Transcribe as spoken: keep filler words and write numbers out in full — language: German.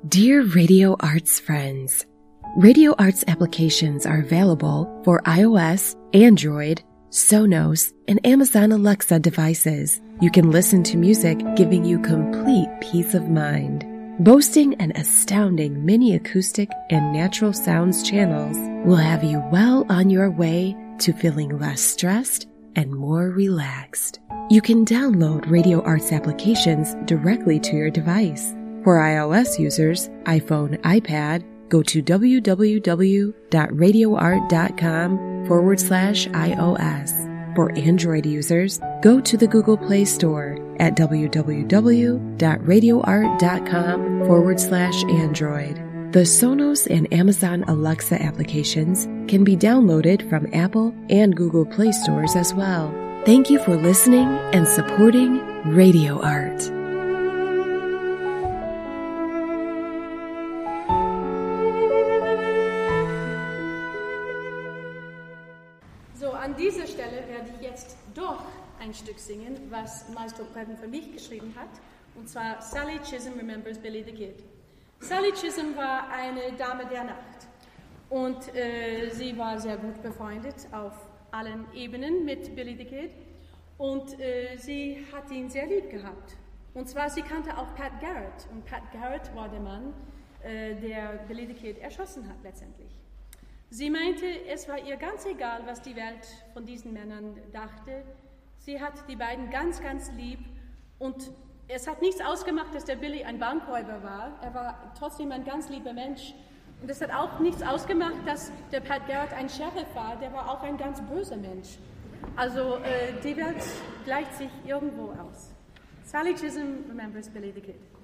Dear Radio Arts friends, Radio Arts applications are available for iOS, Android, Sonos, and Amazon Alexa devices. You can listen to music giving you complete peace of mind. Boasting an astounding mini acoustic and natural sounds channels will have you well on your way to feeling less stressed and more relaxed. You can download Radio Arts applications directly to your device. For iOS users, iPhone, iPad, go to www.radioart.com forward slash iOS. For Android users, go to the Google Play Store at www.radioart.com forward slash Android. The Sonos and Amazon Alexa applications can be downloaded from Apple and Google Play stores as well. Thank you for listening and supporting Radio Art. So, an dieser Stelle werde ich jetzt doch ein Stück singen, was Maestro Previn für mich geschrieben hat, und zwar Sally Chisholm Remembers Billy the Kid. Sally Chisholm war eine Dame der Nacht und äh, sie war sehr gut befreundet auf allen Ebenen mit Billy the Kid und äh, sie hat ihn sehr lieb gehabt. Und zwar, sie kannte auch Pat Garrett und Pat Garrett war der Mann, äh, der Billy the Kid erschossen hat letztendlich. Sie meinte, es war ihr ganz egal, was die Welt von diesen Männern dachte. Sie hat die beiden ganz, ganz lieb und es hat nichts ausgemacht, dass der Billy ein Bankräuber war. Er war trotzdem ein ganz lieber Mensch. Und es hat auch nichts ausgemacht, dass der Pat Garrett ein Sheriff war. Der war auch ein ganz böser Mensch. Also äh, die Welt gleicht sich irgendwo aus. Sally Chisholm remembers Billy the Kid.